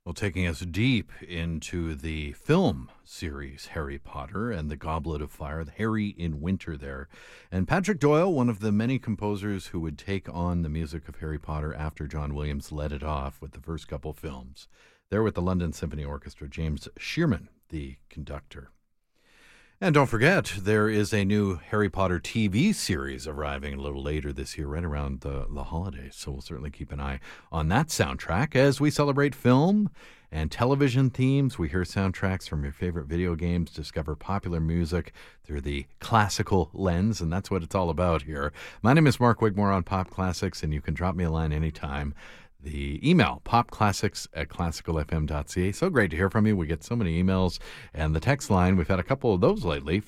Well, taking us deep into the film series Harry Potter and the Goblet of Fire, the Harry in Winter there. And Patrick Doyle, one of the many composers who would take on the music of Harry Potter after John Williams led it off with the first couple films. There with the London Symphony Orchestra, James Shearman, the conductor. And don't forget, there is a new Harry Potter TV series arriving a little later this year, right around the holidays. So we'll certainly keep an eye on that soundtrack as we celebrate film and television themes. We hear soundtracks from your favorite video games, discover popular music through the classical lens, and that's what it's all about here. My name is Mark Wigmore on Pop Classics, and you can drop me a line anytime. The email, popclassics@classicalfm.ca. So great to hear from you. We get so many emails. And the text line, we've had a couple of those lately,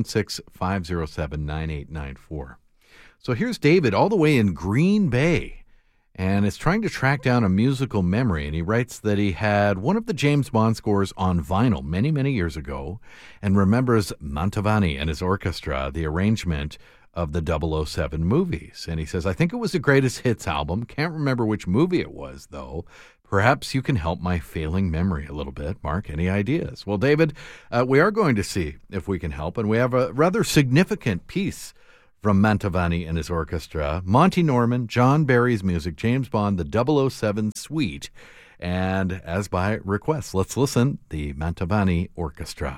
416-507-9894. So here's David all the way in Green Bay, and is trying to track down a musical memory. And he writes that he had one of the James Bond scores on vinyl many, many years ago and remembers Mantovani and his orchestra, the arrangement of the 007 movies. And he says, I think it was the Greatest Hits album. Can't remember which movie it was, though. Perhaps you can help my failing memory a little bit. Mark, any ideas? Well, David, we are going to see if we can help, and we have a rather significant piece from Mantovani and his orchestra. Monty Norman, John Barry's music, James Bond, the 007 Suite. And as by request, let's listen, the Mantovani Orchestra.